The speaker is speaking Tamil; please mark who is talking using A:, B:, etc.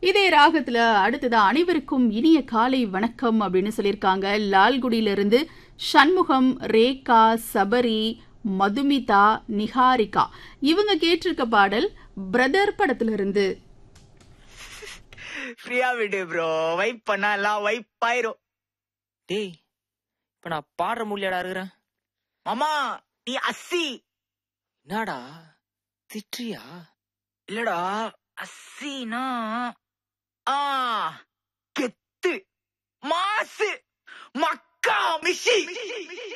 A: இதே ராகத்துல அடுத்ததா அனைவருக்கும் இனிய காலை வணக்கம் அப்படின்னு சொல்லியிருக்காங்க. லால்குடியிலிருந்து சண்முகம், ரேகா, சபரி, மதுமிதா, நிஹாரிகா இவங்க கேட்டிருக்க பாடல் பிரதர் படத்துல இருந்து.
B: ஃப்ரீயா விடு ப்ரோ, வைப் பண்ணா எல்லாம் வைப் ஆயிரும்.
C: டேய், இப்ப நான் பாடுற முடியலடா இருக்கிறேன்.
B: மாமா நீ அஸ்ஸி.
C: என்னடா திட்றியா?
B: இல்லடா, அஸ்ஸினா கெத்து, மாசு, மக்கா, மிஷி.